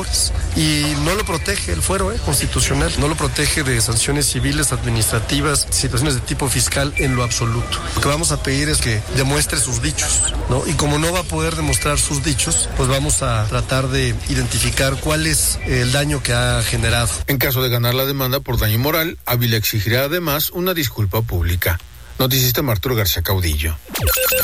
menores. Y no lo protege el fuero constitucional, no lo protege de sanciones civiles, administrativas, situaciones de tipo fiscal en lo absoluto. Lo que vamos a pedir es que demuestre sus dichos, ¿no? Y como no va a poder demostrar sus dichos, pues vamos a tratar de identificar cuál es el daño que ha generado. En caso de ganar la demanda por daño moral, Ávila exigirá además una disculpa pública. Noticista Arturo García Caudillo.